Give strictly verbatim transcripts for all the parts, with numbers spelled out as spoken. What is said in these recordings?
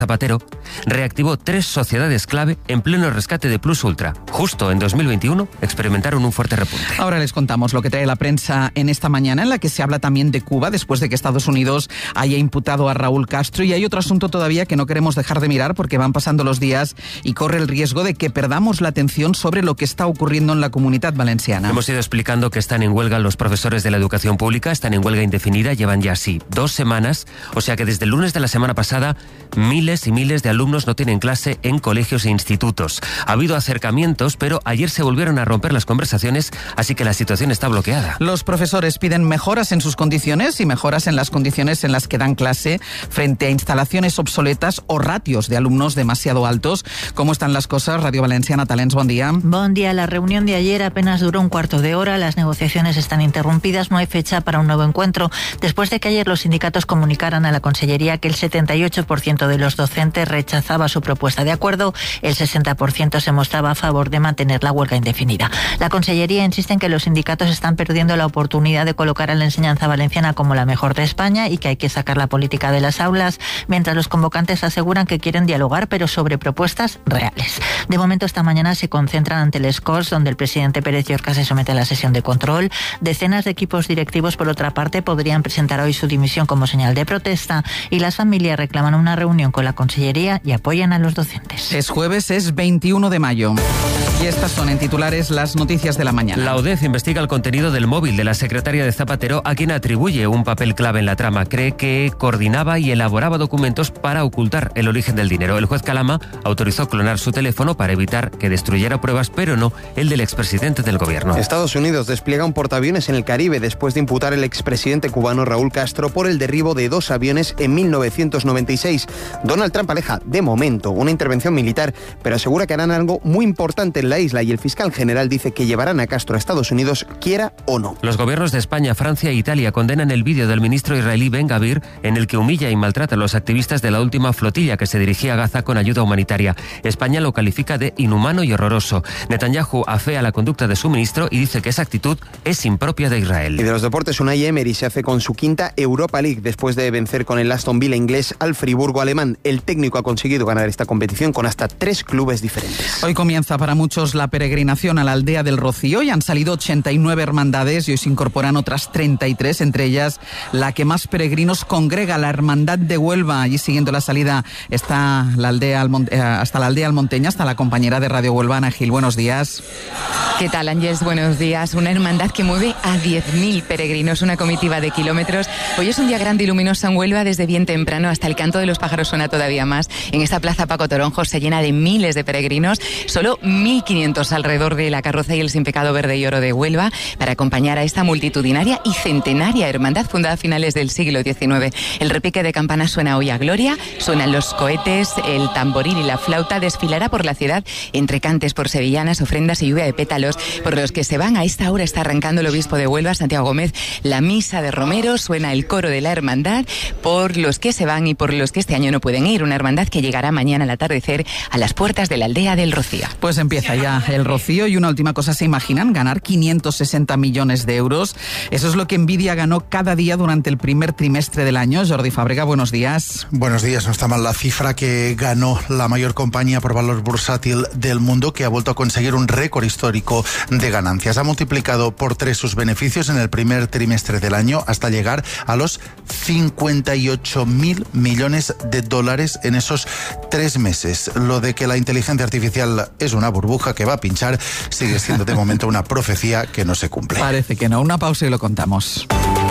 Zapatero reactivó tres sociedades clave en pleno rescate de Plus Ultra. Justo en dos mil veintiuno experimentaron un fuerte repunte. Ahora les contamos lo que trae la prensa en esta mañana, en la que se habla también de Cuba, después de que Estados Unidos haya imputado a Raúl Castro. Y hay otro asunto todavía que no queremos dejar de mirar, porque van pasando los días y corre el riesgo de que perdamos la atención sobre lo que está ocurriendo en la Comunitat Valenciana. Hemos ido explicando que están en huelga los profesores de la educación pública, están en huelga indefinida, llevan ya así dos semanas, o sea que desde el lunes de la semana pasada miles y miles de alumnos no tienen clase en colegios e institutos. Ha habido acercamientos, pero ayer se volvieron a romper las conversaciones, así que la situación está bloqueada. Los profesores piden mejoras en sus condiciones y mejoras en las condiciones en las que dan clase frente a instalaciones obsoletas o ratios de alumnos demasiado altos. ¿Cómo están las cosas? Radio Valenciana, Talents, buen día. Buen día. La reunión de ayer apenas duró un cuarto de hora. Las negociaciones están interrumpidas. No hay fecha para un nuevo encuentro. Después de que ayer los sindicatos comunicaran a la Consellería que el setenta y ocho por ciento de los docentes rechazaba su propuesta de acuerdo, el sesenta por ciento se mostraba a favor de mantener la huelga indefinida. La Consellería insiste en que los sindicatos están perdiendo la oportunidad de colocar a la enseñanza valenciana como la mejor de España y que hay que sacar la política de las aulas, mientras los convocantes aseguran que quieren dialogar, pero sobre propuestas reales. De momento, esta mañana se concentran ante les Corts, donde el presidente Pérez Llorca se somete a la sesión de control. Decenas de equipos directivos, por otra parte, podrían presentar hoy su dimisión como señal de protesta, y las familias reclaman una reunión con la Consellería y apoyan a los docentes. Es jueves, es veintiuno de mayo. Y estas son en titulares las noticias de la mañana. La UDEF investiga el contenido del móvil de la secretaria de Zapatero, a quien atribuye un papel clave en la trama. Cree que coordinaba y elaboraba documentos para ocultar el origen del dinero. El juez Calama autorizó clonar su teléfono para evitar que destruyera pruebas, pero no el del expresidente del gobierno. Estados Unidos despliega un portaaviones en el Caribe después de imputar al expresidente cubano Raúl Castro por el derribo de dos aviones en mil novecientos noventa y seis. Donald Trump aleja, de momento, una intervención militar, pero asegura que harán algo muy importante en la isla, y el fiscal general dice que llevarán a Castro a Estados Unidos, quiera o no. Los gobiernos de España, Francia e Italia condenan el vídeo del ministro israelí Ben Gavir en el que humilla y maltrata a los activistas de la última flotilla que se dirigía a Gaza con ayuda humanitaria. España lo califica de inhumano y horroroso. Netanyahu afea la conducta de su ministro y dice que esa actitud es impropia de Israel. Y de los deportes, Unai Emery se hace con su quinta Europa League después de vencer con el Aston Villa inglés al Friburgo alemán. El técnico ha conseguido ganar esta competición con hasta tres clubes diferentes. Hoy comienza para muchos la peregrinación a la aldea del Rocío y han salido ochenta y nueve hermandades y hoy se incorporan otras treinta y tres, entre ellas la que más peregrinos congrega, la Hermandad de Huelva. Allí siguiendo la salida está la aldea Almont- hasta la aldea almonteña, hasta la compañera de Radio Huelva, Ana Gil. Buenos días. ¿Qué tal, Ángeles? Buenos días. Una hermandad que mueve a diez mil peregrinos, una comitiva de kilómetros. Hoy es un día grande y luminoso en Huelva, desde bien temprano hasta el canto de los pájaros suena todavía más. En esta plaza Paco Toronjo se llena de miles de peregrinos, solo mil quinientos alrededor de la carroza y el Sin Pecado Verde y Oro de Huelva, para acompañar a esta multitudinaria y centenaria hermandad fundada a finales del siglo diecinueve. El repique de campanas suena hoy a gloria, suenan los cohetes, el tamboril y la flauta. Desfilará por la ciudad entre cantes por sevillanas, ofrendas y lluvia de pétalos. Por los que se van, a esta hora está arrancando el obispo de Huelva, Santiago Gómez, la misa de Romero, suena el coro de la hermandad. Por los que se van y por los que este año no pueden ir, una hermandad que llegará mañana al atardecer a las puertas de la aldea del Rocío. Pues empieza ya el Rocío. Y una última cosa, ¿se imaginan ganar quinientos sesenta millones de euros? Eso es lo que Nvidia ganó cada día durante el primer trimestre del año. Jordi Fàbrega, buenos días. Buenos días, no está mal la cifra que ganó la mayor compañía por valor bursátil del mundo, que ha vuelto a conseguir un récord histórico de ganancias. Ha multiplicado por tres sus beneficios en el primer trimestre del año hasta llegar a los cincuenta y ocho mil millones de dólares en esos tres meses. Lo de que la inteligencia artificial es una burbuja que va a pinchar sigue siendo de momento una profecía que no se cumple. Parece que no. Una pausa y lo contamos.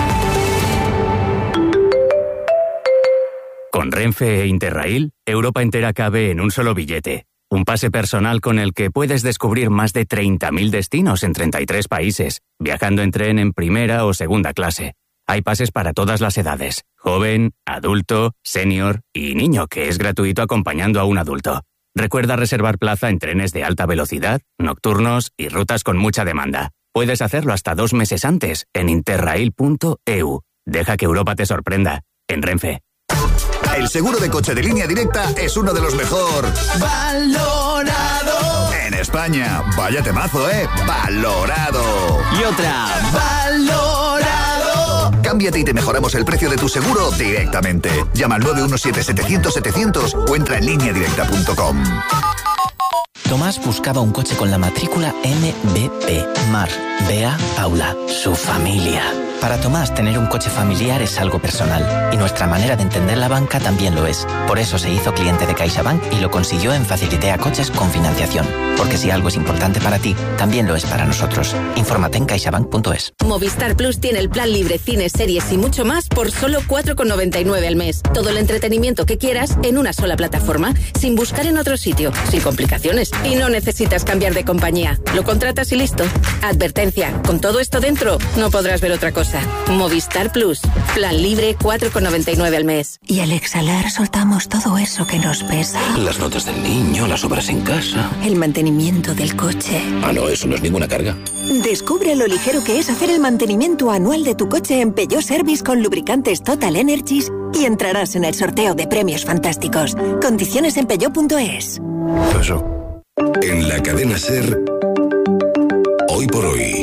Con Renfe e Interrail, Europa entera cabe en un solo billete. Un pase personal con el que puedes descubrir más de treinta mil destinos en treinta y tres países, viajando en tren en primera o segunda clase. Hay pases para todas las edades, joven, adulto, senior y niño, que es gratuito acompañando a un adulto. Recuerda reservar plaza en trenes de alta velocidad, nocturnos y rutas con mucha demanda. Puedes hacerlo hasta dos meses antes en interrail punto e u. Deja que Europa te sorprenda. En Renfe. El seguro de coche de Línea Directa es uno de los mejor valorado en España. Vaya temazo, ¿eh? Valorado. Y otra, valorado. Cámbiate y te mejoramos el precio de tu seguro directamente. Llama al nueve uno siete, setecientos, setecientos o entra en línea directa punto com. Tomás buscaba un coche con la matrícula M B P. Mar, Bea, Paula, su familia. Para Tomás, tener un coche familiar es algo personal y nuestra manera de entender la banca también lo es. Por eso se hizo cliente de CaixaBank y lo consiguió en Facilitea Coches con financiación. Porque si algo es importante para ti, también lo es para nosotros. Infórmate en caixabank punto es. Movistar Plus tiene el plan libre, cines, series y mucho más por solo cuatro con noventa y nueve al mes. Todo el entretenimiento que quieras en una sola plataforma, sin buscar en otro sitio, sin complicaciones. Y no necesitas cambiar de compañía. Lo contratas y listo. Advertencia, con todo esto dentro, no podrás ver otra cosa. Movistar Plus. Plan libre cuatro con noventa y nueve al mes. Y al exhalar soltamos todo eso que nos pesa. Las notas del niño, las obras en casa. El mantenimiento del coche. Ah, no, eso no es ninguna carga. Descubre lo ligero que es hacer el mantenimiento anual de tu coche en Peugeot Service con lubricantes Total Energies y entrarás en el sorteo de premios fantásticos. Condiciones en peugeot punto es. Eso. En la cadena SER, hoy por hoy,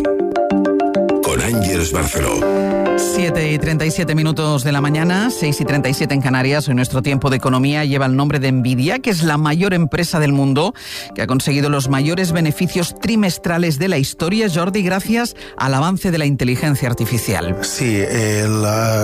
con Ángeles Barceló. siete y treinta y siete minutos de la mañana, seis y treinta y siete en Canarias. Hoy nuestro tiempo de economía lleva el nombre de Nvidia, que es la mayor empresa del mundo, que ha conseguido los mayores beneficios trimestrales de la historia, Jordi, gracias al avance de la inteligencia artificial. Sí, el,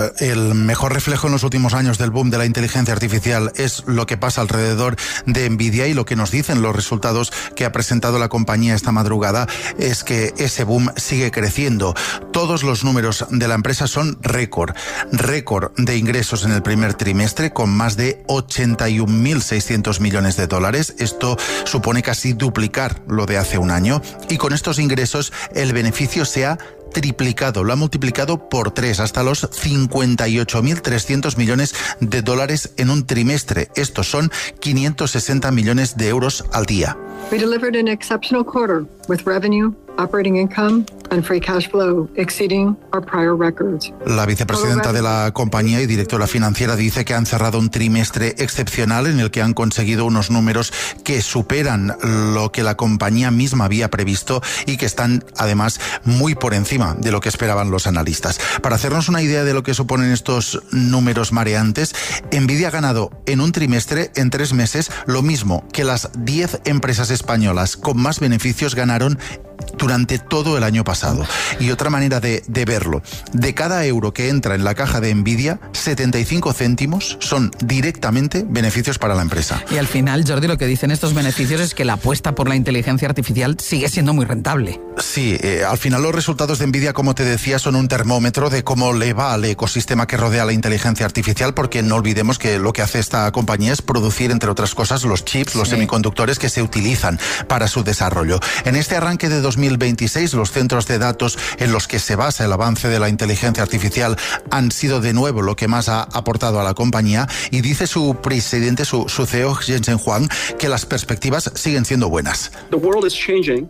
el mejor reflejo en los últimos años del boom de la inteligencia artificial es lo que pasa alrededor de Nvidia, y lo que nos dicen los resultados que ha presentado la compañía esta madrugada es que ese boom sigue creciendo. Todos los números de la empresa son récord, récord de ingresos en el primer trimestre con más de ochenta y un mil seiscientos millones de dólares. Esto supone casi duplicar lo de hace un año, y con estos ingresos el beneficio se ha triplicado, lo ha multiplicado por tres, hasta los cincuenta y ocho mil trescientos millones de dólares en un trimestre. Estos son quinientos sesenta millones de euros al día. We delivered an exceptional quarter with revenue, operating income and free cash flow exceeding our prior records. La vicepresidenta de la compañía y directora financiera dice que han cerrado un trimestre excepcional en el que han conseguido unos números que superan lo que la compañía misma había previsto y que están además muy por encima de lo que esperaban los analistas. Para hacernos una idea de lo que suponen estos números mareantes, Nvidia ha ganado en un trimestre, en tres meses, lo mismo que las diez empresas españolas con más beneficios ganaron durante todo el año pasado. Y otra manera de, de verlo, de cada euro que entra en la caja de Nvidia, setenta y cinco céntimos son directamente beneficios para la empresa. Y al final, Jordi, lo que dicen estos beneficios es que la apuesta por la inteligencia artificial sigue siendo muy rentable. Sí, eh, al final los resultados de Nvidia, como te decía, son un termómetro de cómo le va al ecosistema que rodea la inteligencia artificial, porque no olvidemos que lo que hace esta compañía es producir, entre otras cosas, los chips, los sí. semiconductores que se utilizan para su desarrollo. En este arranque de dos mil veintiséis, los centros de datos en los que se basa el avance de la inteligencia artificial han sido de nuevo lo que más ha aportado a la compañía, y dice su presidente, su, su C E O, Jensen Huang, que las perspectivas siguen siendo buenas. The world is changing.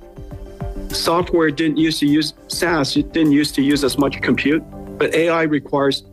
Software didn't used to use S A S, it didn't used to use as much compute, but A I requires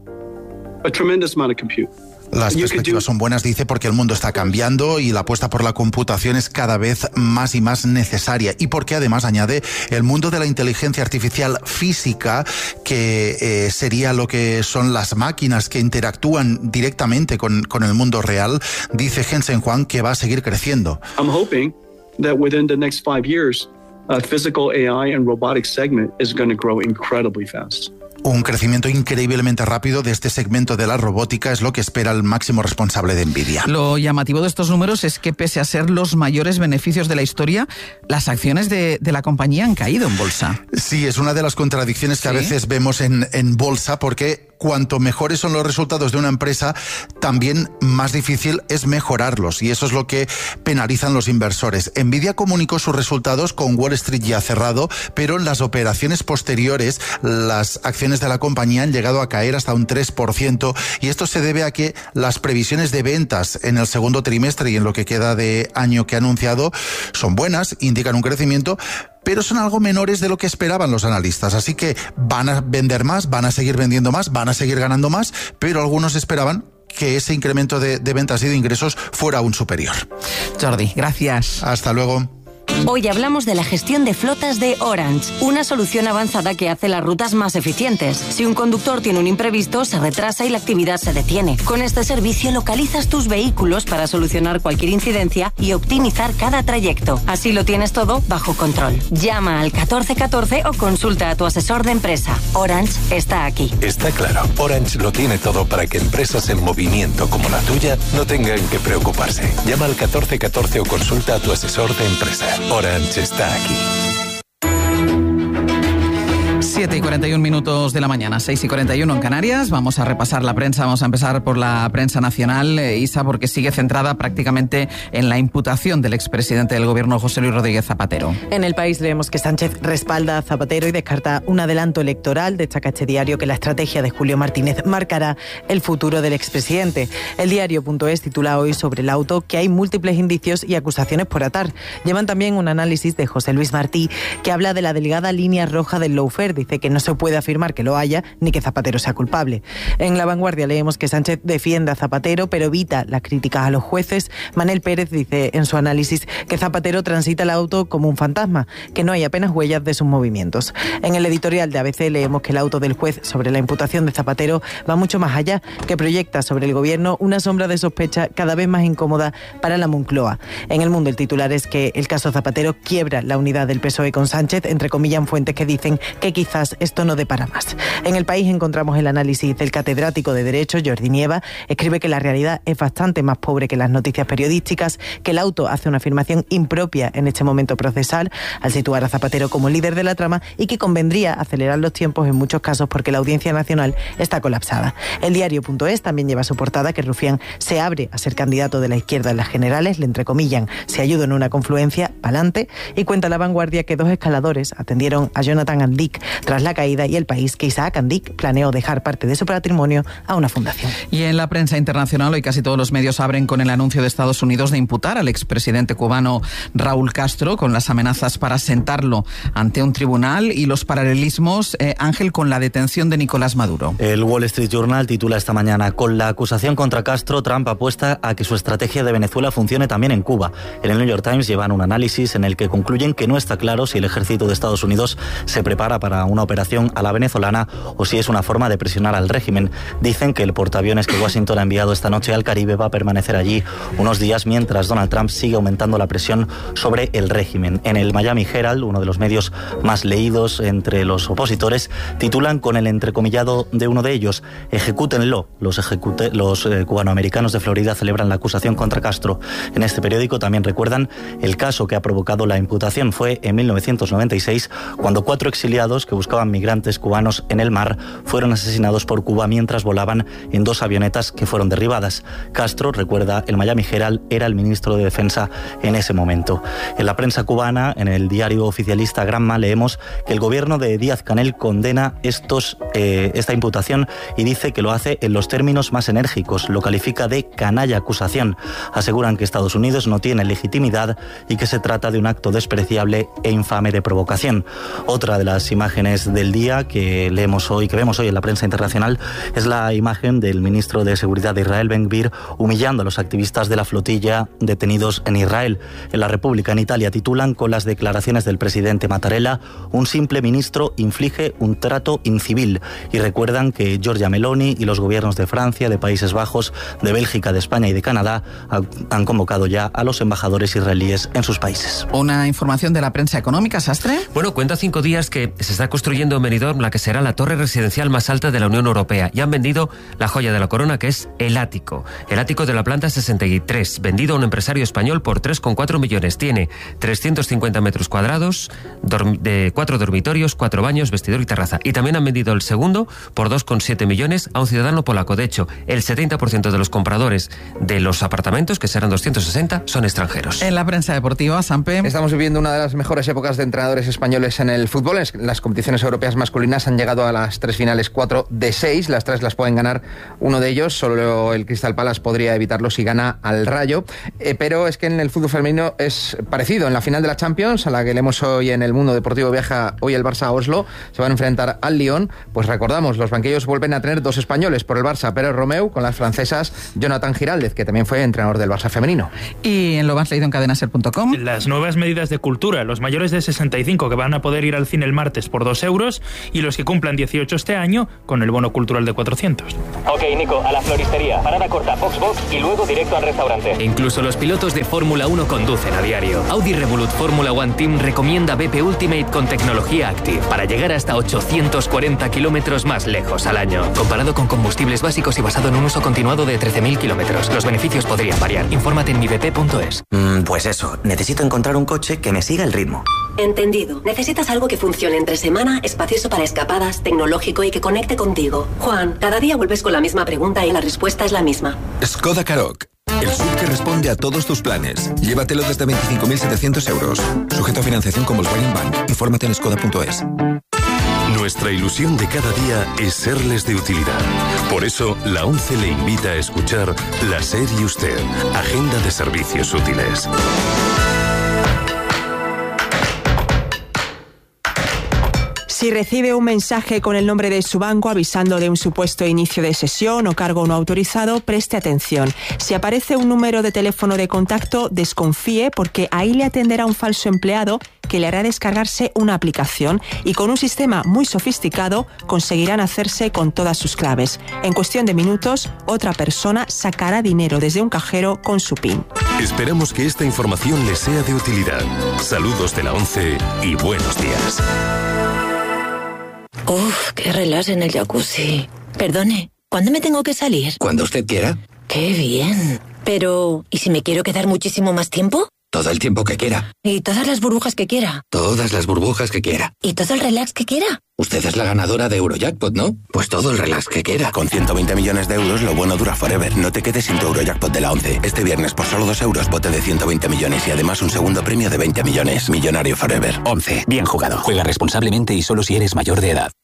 a tremendous amount of compute. Las perspectivas son buenas, dice, porque el mundo está cambiando y la apuesta por la computación es cada vez más y más necesaria. Y porque además, añade, el mundo de la inteligencia artificial física, que eh, sería lo que son las máquinas que interactúan directamente con, con el mundo real, dice Jensen Huang que va a seguir creciendo. I'm hoping that within the next five years, uh, physical A I and robotics segment is going to grow incredibly fast. Un crecimiento increíblemente rápido de este segmento de la robótica es lo que espera el máximo responsable de Nvidia. Lo llamativo de estos números es que, pese a ser los mayores beneficios de la historia, las acciones de, de la compañía han caído en bolsa. Sí, es una de las contradicciones que ¿Sí? a veces vemos en, en bolsa, porque cuanto mejores son los resultados de una empresa, también más difícil es mejorarlos, y eso es lo que penalizan los inversores. Nvidia comunicó sus resultados con Wall Street ya cerrado, pero en las operaciones posteriores las acciones de la compañía han llegado a caer hasta un tres por ciento, y esto se debe a que las previsiones de ventas en el segundo trimestre y en lo que queda de año que ha anunciado son buenas, indican un crecimiento, pero son algo menores de lo que esperaban los analistas. Así que van a vender más, van a seguir vendiendo más, van a seguir ganando más, pero algunos esperaban que ese incremento de, de ventas y de ingresos fuera aún superior. Jordi, gracias. Hasta luego. Hoy hablamos de la gestión de flotas de Orange, una solución avanzada que hace las rutas más eficientes. Si un conductor tiene un imprevisto, se retrasa y la actividad se detiene. Con este servicio localizas tus vehículos para solucionar cualquier incidencia y optimizar cada trayecto. Así lo tienes todo bajo control. Llama al catorce catorce o consulta a tu asesor de empresa. Orange está aquí. Está claro, Orange lo tiene todo para que empresas en movimiento como la tuya no tengan que preocuparse. Llama al catorce catorce o consulta a tu asesor de empresa. Orange está aquí. siete y cuarenta y un minutos de la mañana, seis y cuarenta y uno en Canarias. Vamos a repasar la prensa. Vamos a empezar por la prensa nacional, eh, Isa, porque sigue centrada prácticamente en la imputación del expresidente del gobierno, José Luis Rodríguez Zapatero. En El País leemos que Sánchez respalda a Zapatero y descarta un adelanto electoral. Destaca este diario que la estrategia de Julio Martínez marcará el futuro del expresidente. El diario.es titula hoy sobre el auto que hay múltiples indicios y acusaciones por atar. Llevan también un análisis de José Luis Martí que habla de la delgada línea roja del lawfare. Dice que no se puede afirmar que lo haya ni que Zapatero sea culpable. En La Vanguardia leemos que Sánchez defiende a Zapatero pero evita las críticas a los jueces. Manel Pérez dice en su análisis que Zapatero transita el auto como un fantasma, que no hay apenas huellas de sus movimientos. En el editorial de A B C leemos que el auto del juez sobre la imputación de Zapatero va mucho más allá, que proyecta sobre el gobierno una sombra de sospecha cada vez más incómoda para la Moncloa. En El Mundo el titular es que el caso Zapatero quiebra la unidad del P S O E con Sánchez, entrecomillan fuentes que dicen que quizás esto no dé para más. En El País encontramos el análisis del catedrático de Derecho, Jordi Nieva. Escribe que la realidad es bastante más pobre que las noticias periodísticas, que el auto hace una afirmación impropia en este momento procesal al situar a Zapatero como líder de la trama y que convendría acelerar los tiempos en muchos casos porque la Audiencia Nacional está colapsada. El diario.es también lleva a su portada que Rufián se abre a ser candidato de la izquierda en las generales, le entrecomillan, se ayuda en una confluencia, pa'lante, y cuenta La Vanguardia que dos escaladores atendieron a Jonathan Andic tras la caída y El País que Isaac Andic planeó dejar parte de su patrimonio a una fundación. Y en la prensa internacional hoy casi todos los medios abren con el anuncio de Estados Unidos de imputar al expresidente cubano Raúl Castro con las amenazas para sentarlo ante un tribunal y los paralelismos, eh, Ángel, con la detención de Nicolás Maduro. El Wall Street Journal titula esta mañana: con la acusación contra Castro, Trump apuesta a que su estrategia de Venezuela funcione también en Cuba. En el New York Times llevan un análisis en el que concluyen que no está claro si el ejército de Estados Unidos se prepara para una operación a la venezolana o si es una forma de presionar al régimen. Dicen que el portaaviones que Washington ha enviado esta noche al Caribe va a permanecer allí unos días mientras Donald Trump sigue aumentando la presión sobre el régimen. En el Miami Herald, uno de los medios más leídos entre los opositores, titulan con el entrecomillado de uno de ellos: ejecútenlo. Los, ejecute, los eh, cubanoamericanos de Florida celebran la acusación contra Castro. En este periódico también recuerdan el caso que ha provocado la imputación. Fue en mil novecientos noventa y seis cuando cuatro exiliados que buscaban migrantes cubanos en el mar fueron asesinados por Cuba mientras volaban en dos avionetas que fueron derribadas. Castro, recuerda el Miami Herald, era el ministro de Defensa en ese momento. En la prensa cubana, en el diario oficialista Granma, leemos que el gobierno de Díaz-Canel condena estos, eh, esta imputación y dice que lo hace en los términos más enérgicos. Lo califica de canalla acusación. Aseguran que Estados Unidos no tiene legitimidad y que se trata de un acto despreciable e infame de provocación. Otra de las imágenes del día que leemos hoy, que vemos hoy en la prensa internacional, es la imagen del ministro de Seguridad de Israel, Ben Gvir, humillando a los activistas de la flotilla detenidos en Israel. En La República, en Italia, titulan con las declaraciones del presidente Mattarella: un simple ministro inflige un trato incivil. Y recuerdan que Giorgia Meloni y los gobiernos de Francia, de Países Bajos, de Bélgica, de España y de Canadá han convocado ya a los embajadores israelíes en sus países. Una información de la prensa económica, Sastre. Bueno, cuenta cinco días que se está construyendo en Benidorm la que será la torre residencial más alta de la Unión Europea. Y han vendido la joya de la corona, que es el ático. El ático de la planta sesenta y tres, vendido a un empresario español por tres coma cuatro millones. Tiene trescientos cincuenta metros cuadrados, de cuatro dormitorios, cuatro baños, vestidor y terraza. Y también han vendido el segundo por dos coma siete millones a un ciudadano polaco. De hecho, el setenta por ciento de los compradores de los apartamentos, que serán doscientos sesenta, son extranjeros. En la prensa deportiva, Sampe. Estamos viviendo una de las mejores épocas de entrenadores españoles en el fútbol. En las competiciones competiciones europeas masculinas han llegado a las tres finales, cuatro de seis. Las tres las pueden ganar uno de ellos. Solo el Crystal Palace podría evitarlo si gana al Rayo. Eh, pero es que en el fútbol femenino es parecido. En la final de la Champions, a la que leemos hoy en el Mundo Deportivo, viaja hoy el Barça a Oslo, se van a enfrentar al Lyon. Pues recordamos, los banquillos vuelven a tener dos españoles por el Barça, Pérez Romeu, con las francesas Jonathan Giraldez, que también fue entrenador del Barça femenino. Y en lo has leído en cadena ser punto com. Las nuevas medidas de cultura, los mayores de sesenta y cinco que van a poder ir al cine el martes por dos euros y los que cumplan dieciocho este año con el bono cultural de cuatrocientos. Ok, Nico, a la floristería, parada corta, box box y luego directo al restaurante. E incluso los pilotos de Fórmula uno conducen a diario. Audi Revolut Fórmula One Team recomienda B P Ultimate con tecnología Active para llegar hasta ochocientos cuarenta kilómetros más lejos al año. Comparado con combustibles básicos y basado en un uso continuado de trece mil kilómetros. Los beneficios podrían variar. Infórmate en mi b p punto es. Mm, pues eso, necesito encontrar un coche que me siga el ritmo. Entendido. Necesitas algo que funcione entre semana, espacioso para escapadas, tecnológico y que conecte contigo. Juan, cada día vuelves con la misma pregunta y la respuesta es la misma. Skoda Karoq. El S U V que responde a todos tus planes. Llévatelo desde veinticinco mil setecientos euros. Sujeto a financiación con Volkswagen Bank. Infórmate en skoda punto es. Nuestra ilusión de cada día es serles de utilidad. Por eso, la ONCE le invita a escuchar La SER y Usted, Agenda de Servicios Útiles. Si recibe un mensaje con el nombre de su banco avisando de un supuesto inicio de sesión o cargo no autorizado, preste atención. Si aparece un número de teléfono de contacto, desconfíe porque ahí le atenderá un falso empleado que le hará descargarse una aplicación y con un sistema muy sofisticado conseguirán hacerse con todas sus claves. En cuestión de minutos, otra persona sacará dinero desde un cajero con su PIN. Esperamos que esta información les sea de utilidad. Saludos de la ONCE y buenos días. Uf, qué relax en el jacuzzi. Perdone, ¿cuándo me tengo que salir? Cuando usted quiera. Qué bien. Pero, ¿y si me quiero quedar muchísimo más tiempo? Todo el tiempo que quiera. ¿Y todas las burbujas que quiera? Todas las burbujas que quiera. ¿Y todo el relax que quiera? Usted es la ganadora de Eurojackpot, ¿no? Pues todo el relax que quiera. Con ciento veinte millones de euros, lo bueno dura forever. No te quedes sin tu Eurojackpot de la ONCE. Este viernes, por solo dos euros, bote de ciento veinte millones y además un segundo premio de veinte millones. Millonario forever. ONCE. Bien jugado. Juega responsablemente y solo si eres mayor de edad.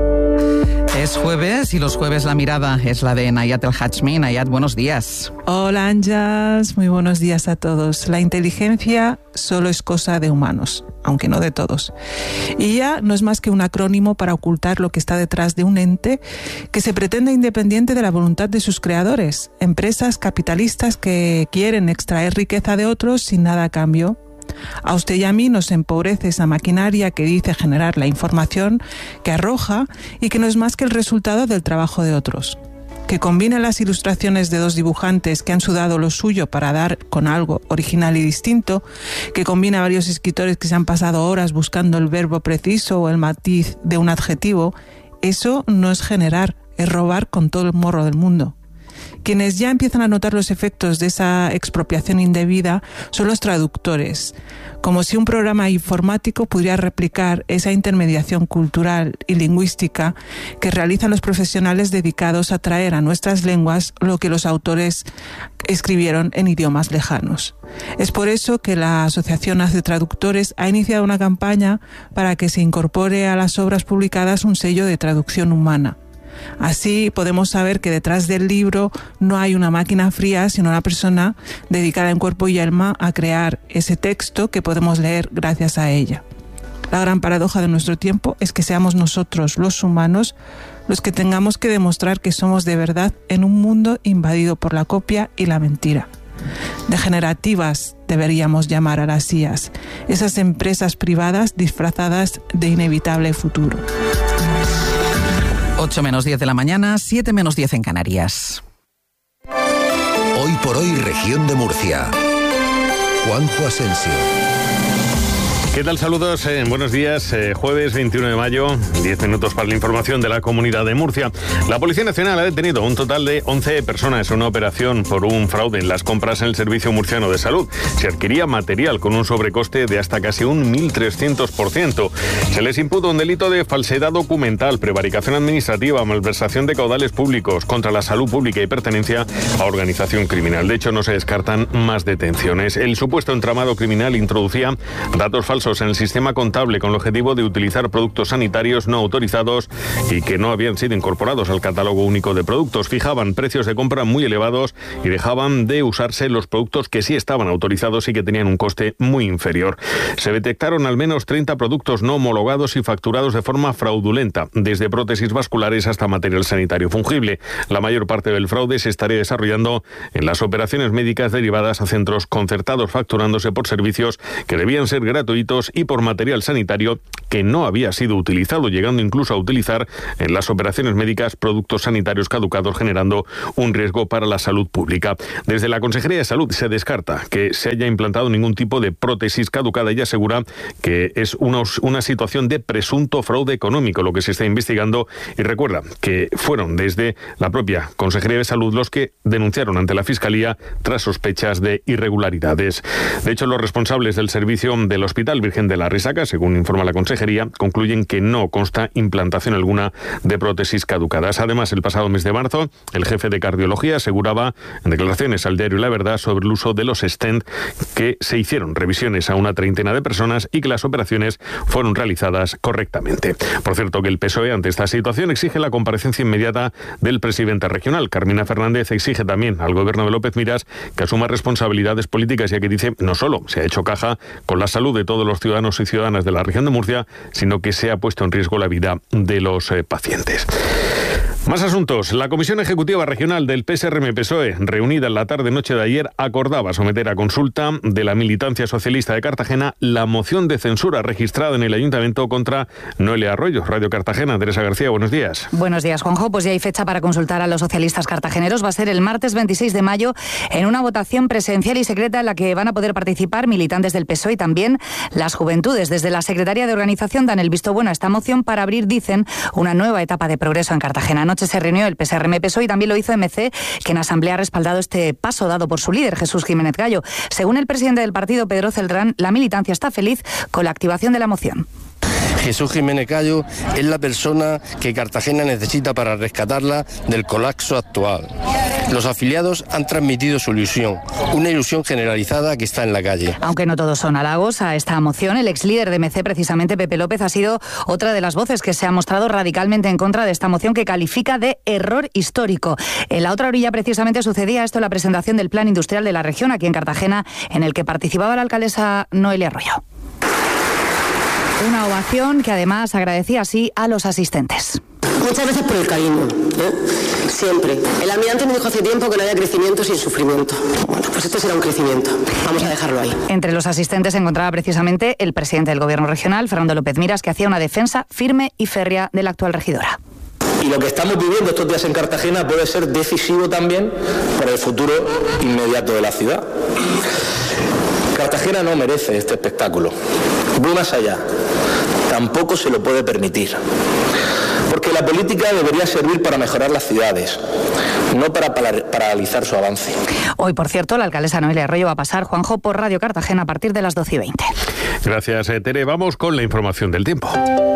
Es jueves y los jueves la mirada es la de Nayat El Hachmi. Nayat, buenos días. Hola, Ángeles. Muy buenos días a todos. La inteligencia solo es cosa de humanos, aunque no de todos. Y ya no es más que un acrónimo para ocultar lo que está detrás de un ente que se pretende independiente de la voluntad de sus creadores. Empresas capitalistas que quieren extraer riqueza de otros sin nada a cambio. A usted y a mí nos empobrece esa maquinaria que dice generar la información que arroja y que no es más que el resultado del trabajo de otros. Que combina las ilustraciones de dos dibujantes que han sudado lo suyo para dar con algo original y distinto, que combina varios escritores que se han pasado horas buscando el verbo preciso o el matiz de un adjetivo, eso no es generar, es robar con todo el morro del mundo. Quienes ya empiezan a notar los efectos de esa expropiación indebida son los traductores, como si un programa informático pudiera replicar esa intermediación cultural y lingüística que realizan los profesionales dedicados a traer a nuestras lenguas lo que los autores escribieron en idiomas lejanos. Es por eso que la Asociación Hace Traductores ha iniciado una campaña para que se incorpore a las obras publicadas un sello de traducción humana. Así podemos saber que detrás del libro no hay una máquina fría, sino una persona dedicada en cuerpo y alma a crear ese texto que podemos leer gracias a ella. La gran paradoja de nuestro tiempo es que seamos nosotros, los humanos, los que tengamos que demostrar que somos de verdad en un mundo invadido por la copia y la mentira. Degenerativas deberíamos llamar a las I As, esas empresas privadas disfrazadas de inevitable futuro. ocho menos diez de la mañana, siete menos diez en Canarias. Hoy por hoy, región de Murcia. Juanjo Asensio. ¿Qué tal? Saludos, eh, buenos días. Eh, jueves veintiuno de mayo, diez minutos para la información de la Comunidad de Murcia. La Policía Nacional ha detenido un total de once personas en una operación por un fraude en las compras en el Servicio Murciano de Salud. Se adquiría material con un sobrecoste de hasta casi un mil trescientos por ciento. Se les imputa un delito de falsedad documental, prevaricación administrativa, malversación de caudales públicos contra la salud pública y pertenencia a organización criminal. De hecho, no se descartan más detenciones. El supuesto entramado criminal introducía datos falsos falsos en el sistema contable con el objetivo de utilizar productos sanitarios no autorizados y que no habían sido incorporados al catálogo único de productos. Fijaban precios de compra muy elevados y dejaban de usarse los productos que sí estaban autorizados y que tenían un coste muy inferior. Se detectaron al menos treinta productos no homologados y facturados de forma fraudulenta, desde prótesis vasculares hasta material sanitario fungible. La mayor parte del fraude se estaría desarrollando en las operaciones médicas derivadas a centros concertados, facturándose por servicios que debían ser gratuitos y por material sanitario que no había sido utilizado, llegando incluso a utilizar en las operaciones médicas productos sanitarios caducados, generando un riesgo para la salud pública. Desde la Consejería de Salud se descarta que se haya implantado ningún tipo de prótesis caducada y asegura que es una, una situación de presunto fraude económico lo que se está investigando, y recuerda que fueron desde la propia Consejería de Salud los que denunciaron ante la Fiscalía tras sospechas de irregularidades. De hecho, los responsables del servicio del Hospital Virgen de la Risaca, según informa la Consejería, concluyen que no consta implantación alguna de prótesis caducadas. Además, el pasado mes de marzo, el jefe de cardiología aseguraba en declaraciones al diario La Verdad sobre el uso de los stent que se hicieron revisiones a una treintena de personas y que las operaciones fueron realizadas correctamente. Por cierto, que el P S O E ante esta situación exige la comparecencia inmediata del presidente regional. Carmina Fernández exige también al gobierno de López Miras que asuma responsabilidades políticas, ya que dice no solo se ha hecho caja con la salud de todos los ciudadanos y ciudadanas de la región de Murcia, sino que se ha puesto en riesgo la vida de los eh, pacientes. Más asuntos. La Comisión Ejecutiva Regional del P S R M P S O E, reunida en la tarde-noche de ayer, acordaba someter a consulta de la militancia socialista de Cartagena la moción de censura registrada en el Ayuntamiento contra Noelia Arroyo. Radio Cartagena, Teresa García, buenos días. Buenos días, Juanjo. Pues ya hay fecha para consultar a los socialistas cartageneros. Va a ser el martes veintiséis de mayo en una votación presencial y secreta en la que van a poder participar militantes del P S O E y también las juventudes. Desde la Secretaría de Organización dan el visto bueno a esta moción para abrir, dicen, una nueva etapa de progreso en Cartagena. Anoche se reunió el P S R M P S O E y también lo hizo M C, que en asamblea ha respaldado este paso dado por su líder, Jesús Jiménez Gallo. Según el presidente del partido, Pedro Celdrán, la militancia está feliz con la activación de la moción. Jesús Jiménez Gallo es la persona que Cartagena necesita para rescatarla del colapso actual. Los afiliados han transmitido su ilusión, una ilusión generalizada que está en la calle. Aunque no todos son halagos a esta moción, el ex líder de M C, precisamente Pepe López, ha sido otra de las voces que se ha mostrado radicalmente en contra de esta moción que califica de error histórico. En la otra orilla precisamente sucedía esto, la presentación del Plan Industrial de la región aquí en Cartagena, en el que participaba la alcaldesa Noelia Arroyo. Una ovación que además agradecía así a los asistentes. Muchas veces por el cariño, ¿eh? Siempre. El almirante me dijo hace tiempo que no había crecimiento sin sufrimiento. Bueno, pues esto será un crecimiento. Vamos a dejarlo ahí. Entre los asistentes se encontraba precisamente el presidente del Gobierno regional, Fernando López Miras, que hacía una defensa firme y férrea de la actual regidora. Y lo que estamos viviendo estos días en Cartagena puede ser decisivo también para el futuro inmediato de la ciudad. Cartagena no merece este espectáculo. Voy más allá. Tampoco se lo puede permitir. Porque la política debería servir para mejorar las ciudades, no para paralizar su avance. Hoy, por cierto, la alcaldesa Noelia Arroyo va a pasar, Juanjo, por Radio Cartagena a partir de las doce y veinte. Gracias, Tere. Vamos con la información del tiempo.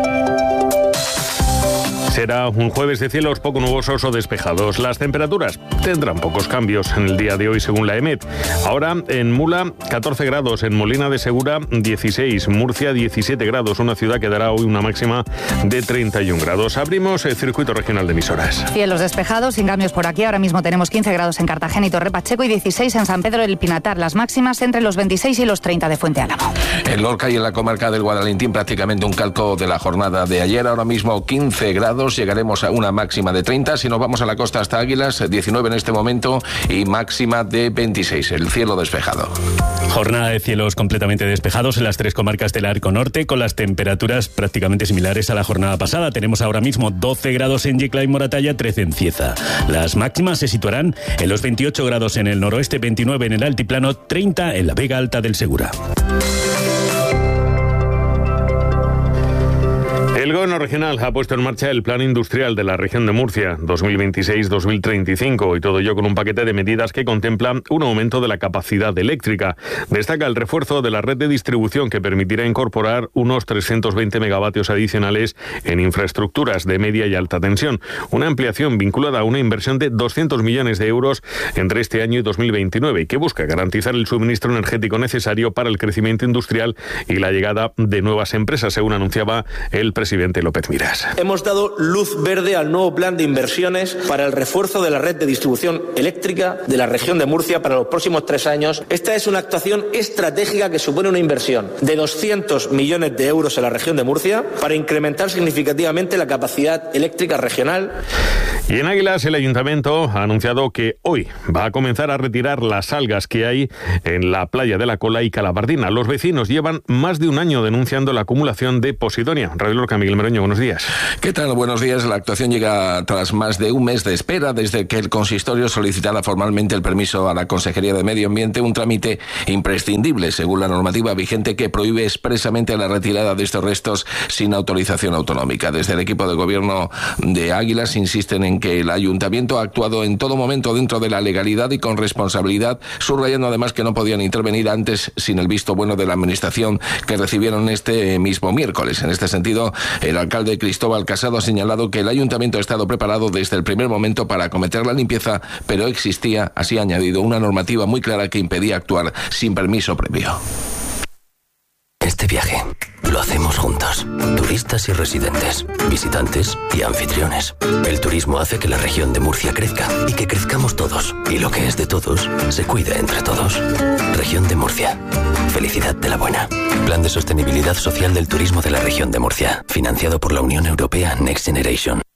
Será un jueves de cielos poco nubosos o despejados. Las temperaturas tendrán pocos cambios en el día de hoy, según la EMET. Ahora, en Mula, catorce grados. En Molina de Segura, dieciséis. Murcia, diecisiete grados. Una ciudad que dará hoy una máxima de treinta y un grados. Abrimos el circuito regional de emisoras. Cielos despejados, sin cambios por aquí. Ahora mismo tenemos quince grados en Cartagena y Torre Pacheco y dieciséis en San Pedro del Pinatar. Las máximas entre los veintiséis y los treinta de Fuente Álamo. En Lorca y en la comarca del Guadalentín, prácticamente un calco de la jornada de ayer. Ahora mismo quince grados. Llegaremos a una máxima de treinta. Si nos vamos a la costa hasta Águilas, diecinueve en este momento y máxima de veintiséis. El cielo despejado. Jornada de cielos completamente despejados en las tres comarcas del Arco Norte, con las temperaturas prácticamente similares a la jornada pasada. Tenemos ahora mismo doce grados en Yecla y Moratalla, trece en Cieza. Las máximas se situarán en los veintiocho grados en el noroeste, veintinueve en el altiplano, treinta en la Vega Alta del Segura. El gobierno regional ha puesto en marcha el plan industrial de la región de Murcia dos mil veintiséis a dos mil treinta y cinco y todo ello con un paquete de medidas que contempla un aumento de la capacidad eléctrica. Destaca el refuerzo de la red de distribución que permitirá incorporar unos trescientos veinte megavatios adicionales en infraestructuras de media y alta tensión. Una ampliación vinculada a una inversión de doscientos millones de euros entre este año y dos mil veintinueve y que busca garantizar el suministro energético necesario para el crecimiento industrial y la llegada de nuevas empresas, según anunciaba el presidente López Miras. Hemos dado luz verde al nuevo plan de inversiones para el refuerzo de la red de distribución eléctrica de la región de Murcia para los próximos tres años. Esta es una actuación estratégica que supone una inversión de doscientos millones de euros en la región de Murcia para incrementar significativamente la capacidad eléctrica regional. Y en Águilas, el ayuntamiento ha anunciado que hoy va a comenzar a retirar las algas que hay en la playa de la Cola y Calabardina. Los vecinos llevan más de un año denunciando la acumulación de posidonia. Radio Lorca, Miguel Meroño, buenos días. ¿Qué tal? Buenos días. La actuación llega tras más de un mes de espera desde que el consistorio solicitara formalmente el permiso a la Consejería de Medio Ambiente, un trámite imprescindible según la normativa vigente que prohíbe expresamente la retirada de estos restos sin autorización autonómica. Desde el equipo de gobierno de Águilas insisten en que el ayuntamiento ha actuado en todo momento dentro de la legalidad y con responsabilidad, subrayando además que no podían intervenir antes sin el visto bueno de la administración que recibieron este mismo miércoles. En este sentido, el alcalde Cristóbal Casado ha señalado que el ayuntamiento ha estado preparado desde el primer momento para acometer la limpieza, pero existía, así ha añadido, una normativa muy clara que impedía actuar sin permiso previo. Este viaje lo hacemos juntos, turistas y residentes, visitantes y anfitriones. El turismo hace que la región de Murcia crezca y que crezcamos todos. Y lo que es de todos, se cuida entre todos. Región de Murcia. Felicidad de la buena. Plan de Sostenibilidad Social del Turismo de la región de Murcia. Financiado por la Unión Europea Next Generation.